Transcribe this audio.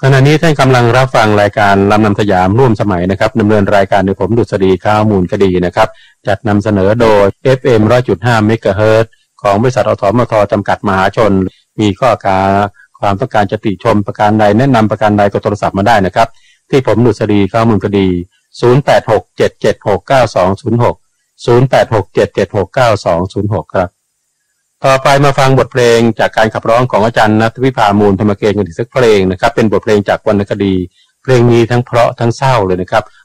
ขณะนี้ท่านกำลังรับฟังรายการลำนำสยามร่วมสมัยนะครับดำเนินรายการโดยผมดุษฎีข้าวมูลคดีนะครับจัดนำเสนอโดย FM 100.5 เมกะเฮิรตซ์ของบริษัทอสมทจำกัดมหาชนมีข้อความต้องการจะติชมประการใดแนะนำประการใดก็โทรศัพท์มาได้นะครับที่ผมดุษฎีข้าวมูลคดี0867769206 0867769206ครับต่อไปมาฟังบทเพลงจากการขับร้องของอาจารย์ณัฐวิภามูลธรรมเกณฑ์กันอีกสักเพลงนะครับเป็นบทเพลงจากวรรณคดีเพลงนี้ทั้งเพราะทั้งเศร้าเลยนะครับ